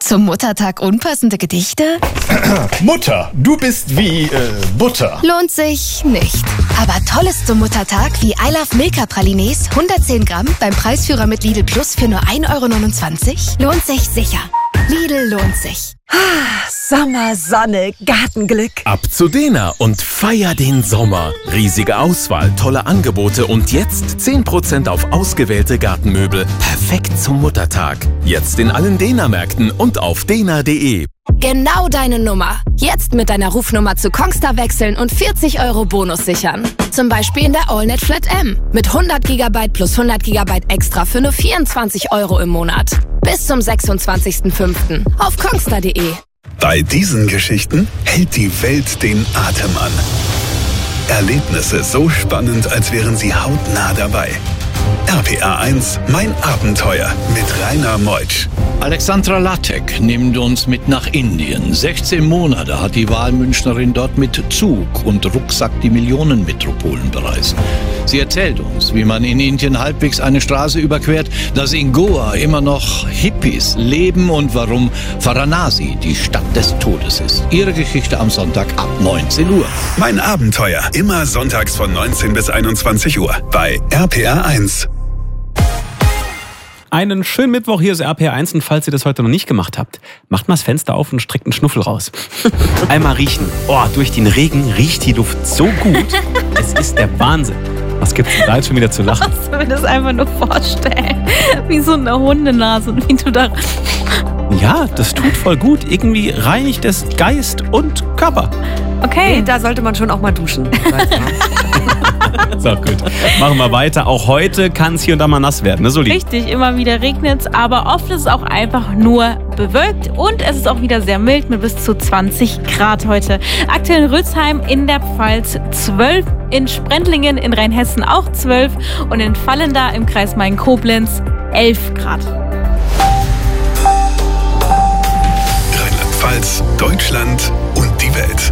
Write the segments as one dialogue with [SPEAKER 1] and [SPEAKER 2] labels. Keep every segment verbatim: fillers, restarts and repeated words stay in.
[SPEAKER 1] Zum Muttertag unpassende Gedichte?
[SPEAKER 2] Mutter, du bist wie äh, Butter.
[SPEAKER 1] Lohnt sich nicht. Aber Tolles zum Muttertag wie I Love Milka Pralines, hundertzehn Gramm beim Preisführer mit Lidl Plus für nur ein Euro neunundzwanzig? Lohnt sich sicher. Lidl lohnt sich.
[SPEAKER 3] Sommer, Sonne, Gartenglück.
[SPEAKER 4] Ab zu Dena und feier den Sommer. Riesige Auswahl, tolle Angebote und jetzt zehn Prozent auf ausgewählte Gartenmöbel. Perfekt zum Muttertag. Jetzt in allen Dena-Märkten und auf dena punkt de.
[SPEAKER 1] Genau deine Nummer. Jetzt mit deiner Rufnummer zu Kongstar wechseln und vierzig Euro Bonus sichern. Zum Beispiel in der AllNet Flat M. Mit hundert Gigabyte plus hundert Gigabyte extra für nur vierundzwanzig Euro im Monat. Bis zum sechsundzwanzigsten fünften auf kongstar punkt de.
[SPEAKER 5] Bei diesen Geschichten hält die Welt den Atem an. Erlebnisse so spannend, als wären sie hautnah dabei. R P R eins, mein Abenteuer mit Rainer Meutsch.
[SPEAKER 6] Alexandra Lattek nimmt uns mit nach Indien. sechzehn Monate hat die Wahlmünchnerin dort mit Zug und Rucksack die Millionenmetropolen bereist. Sie erzählt uns, wie man in Indien halbwegs eine Straße überquert, dass in Goa immer noch Hippies leben und warum Varanasi die Stadt des Todes ist. Ihre Geschichte am Sonntag ab neunzehn Uhr.
[SPEAKER 5] Mein Abenteuer, immer sonntags von neunzehn bis einundzwanzig Uhr bei R P R eins.
[SPEAKER 7] Einen schönen Mittwoch, hier ist R P R eins und falls ihr das heute noch nicht gemacht habt, macht mal das Fenster auf und streckt einen Schnuffel raus. Einmal riechen. Oh, durch den Regen riecht die Luft so gut. Es ist der Wahnsinn. Was gibt's denn da jetzt schon wieder zu lachen?
[SPEAKER 8] Ich muss mir das einfach nur vorstellen. Wie so eine Hundenase und wie du da...
[SPEAKER 7] Ja, das tut voll gut. Irgendwie reinigt es Geist und Körper.
[SPEAKER 3] Okay, da sollte man schon auch mal duschen.
[SPEAKER 7] So, gut. Machen wir weiter. Auch heute kann es hier und da mal nass werden, ne, Soli?
[SPEAKER 8] Richtig, immer wieder regnet es, aber oft ist es auch einfach nur bewölkt und es ist auch wieder sehr mild mit bis zu zwanzig Grad heute. Aktuell in Rützheim in der Pfalz zwölf, in Sprendlingen in Rheinhessen auch zwölf und in Vallendar im Kreis Main-Koblenz elf Grad.
[SPEAKER 5] Rheinland-Pfalz, Deutschland und die Welt.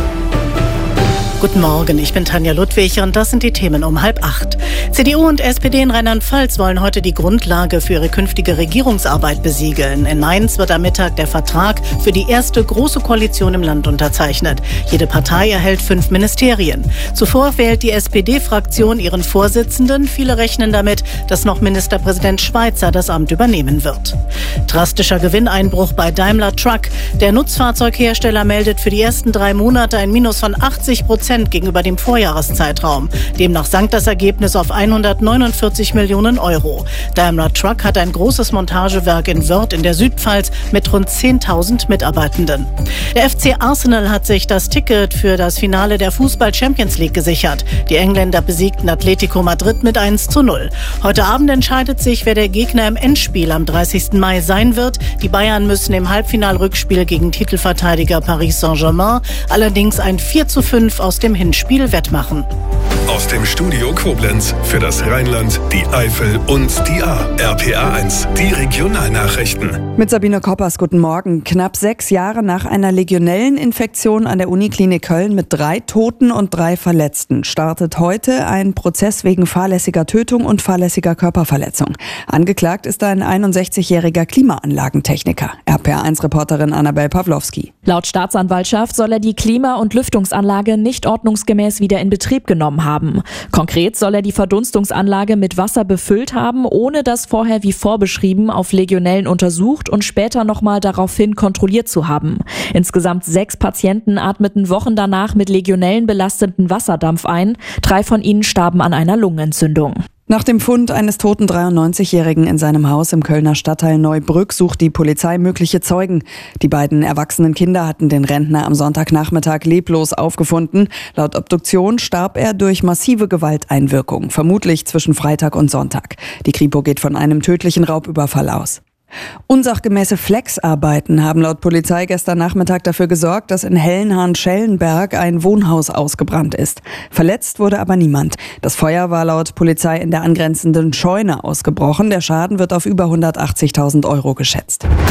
[SPEAKER 9] Guten Morgen, ich bin Tanja Ludwig und das sind die Themen um halb acht. C D U und S P D in Rheinland-Pfalz wollen heute die Grundlage für ihre künftige Regierungsarbeit besiegeln. In Mainz wird am Mittag der Vertrag für die erste große Koalition im Land unterzeichnet. Jede Partei erhält fünf Ministerien. Zuvor wählt die S P D-Fraktion ihren Vorsitzenden. Viele rechnen damit, dass noch Ministerpräsident Schweizer das Amt übernehmen wird. Drastischer Gewinneinbruch bei Daimler Truck. Der Nutzfahrzeughersteller meldet für die ersten drei Monate ein Minus von achtzig Prozent gegenüber dem Vorjahreszeitraum. Demnach sank das Ergebnis auf hundertneunundvierzig Millionen Euro. Daimler Truck hat ein großes Montagewerk in Wörth in der Südpfalz mit rund zehntausend Mitarbeitenden. Der F C Arsenal hat sich das Ticket für das Finale der Fußball-Champions League gesichert. Die Engländer besiegten Atletico Madrid mit eins zu null. Heute Abend entscheidet sich, wer der Gegner im Endspiel am dreißigsten Mai sein wird. Die Bayern müssen im Halbfinalrückspiel gegen Titelverteidiger Paris Saint-Germain allerdings ein vier zu fünf aus dem Hinspiel wettmachen.
[SPEAKER 5] Aus dem Studio Koblenz für das Rheinland, die Eifel und die A. R P R eins, die Regionalnachrichten.
[SPEAKER 10] Mit Sabine Koppers, guten Morgen. Knapp sechs Jahre nach einer Legionelleninfektion an der Uniklinik Köln mit drei Toten und drei Verletzten startet heute ein Prozess wegen fahrlässiger Tötung und fahrlässiger Körperverletzung. Angeklagt ist ein einundsechzigjähriger Klimaanlagentechniker. R P R eins-Reporterin Annabel Pawlowski.
[SPEAKER 11] Laut Staatsanwaltschaft soll er die Klima- und Lüftungsanlage nicht ordnungsgemäß wieder in Betrieb genommen haben. Konkret soll er die Verdunstungsanlage mit Wasser befüllt haben, ohne das vorher wie vorbeschrieben auf Legionellen untersucht und später nochmal daraufhin kontrolliert zu haben. Insgesamt sechs Patienten atmeten Wochen danach mit Legionellen belasteten Wasserdampf ein. Drei von ihnen starben an einer Lungenentzündung.
[SPEAKER 10] Nach dem Fund eines toten dreiundneunzigjährigen in seinem Haus im Kölner Stadtteil Neubrück sucht die Polizei mögliche Zeugen. Die beiden erwachsenen Kinder hatten den Rentner am Sonntagnachmittag leblos aufgefunden. Laut Obduktion starb er durch massive Gewalteinwirkung, vermutlich zwischen Freitag und Sonntag. Die Kripo geht von einem tödlichen Raubüberfall aus. Unsachgemäße Flexarbeiten haben laut Polizei gestern Nachmittag dafür gesorgt, dass in Hellenhahn-Schellenberg ein Wohnhaus ausgebrannt ist. Verletzt wurde aber niemand. Das Feuer war laut Polizei in der angrenzenden Scheune ausgebrochen. Der Schaden wird auf über hundertachtzigtausend Euro geschätzt.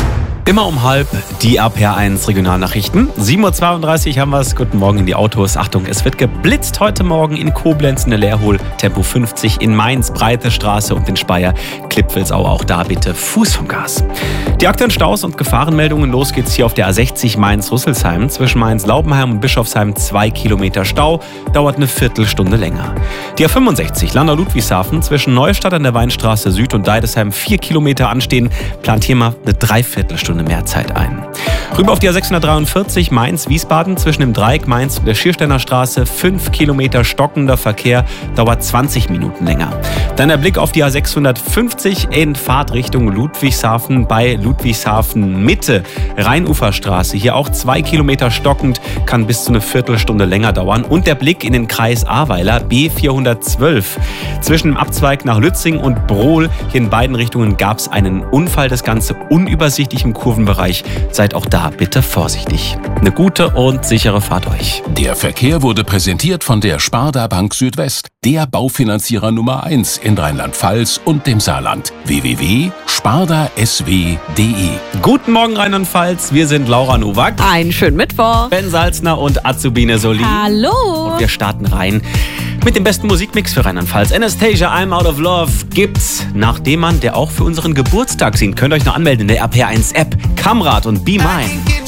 [SPEAKER 7] Immer um halb die R P R eins Regionalnachrichten. sieben Uhr zweiunddreißig haben wir es. Guten Morgen in die Autos. Achtung, es wird geblitzt heute Morgen in Koblenz in der Leerhol. Tempo fünfzig in Mainz, Breite Straße und in Speyer, Klippwilsau. Auch da bitte Fuß vom Gas. Die aktuellen Staus und Gefahrenmeldungen. Los geht's hier auf der A sechzig Mainz-Rüsselsheim. Zwischen Mainz-Laubenheim und Bischofsheim zwei Kilometer Stau. Dauert eine Viertelstunde länger. Die A fünfundsechzig Landau-Ludwigshafen zwischen Neustadt an der Weinstraße Süd und Deidesheim vier Kilometer anstehen. Plant hier mal eine Dreiviertelstunde mehr Zeit ein. Rüber auf die A sechshundertdreiundvierzig Mainz-Wiesbaden zwischen dem Dreieck Mainz und der Schiersteiner Straße fünf Kilometer stockender Verkehr, dauert zwanzig Minuten länger. Dann der Blick auf die A sechshundertfünfzig in Fahrtrichtung Ludwigshafen bei Ludwigshafen Mitte, Rheinuferstraße. Hier auch zwei Kilometer stockend, kann bis zu eine Viertelstunde länger dauern. Und der Blick in den Kreis Ahrweiler B vierhundertzwölf. Zwischen dem Abzweig nach Lützing und Brohl, hier in beiden Richtungen gab es einen Unfall. Das Ganze unübersichtlich im Kurvenbereich. Seid auch da bitte vorsichtig. Eine gute und sichere Fahrt euch.
[SPEAKER 12] Der Verkehr wurde präsentiert von der Sparda Bank Südwest, der Baufinanzierer Nummer eins in Rheinland-Pfalz und dem Saarland. w w w punkt sparda s w punkt d e.
[SPEAKER 7] Guten Morgen Rheinland-Pfalz, wir sind Laura Nowak.
[SPEAKER 3] Einen schönen Mittwoch.
[SPEAKER 7] Ben Salzner und Azubine Soli.
[SPEAKER 8] Hallo.
[SPEAKER 7] Und wir starten rein mit dem besten Musikmix für Rheinland-Pfalz. Anastasia, I'm Out of Love gibt's nach dem Mann, der auch für unseren Geburtstag singt. Könnt ihr euch noch anmelden in der R P R eins App. Kamrat und Be Mine.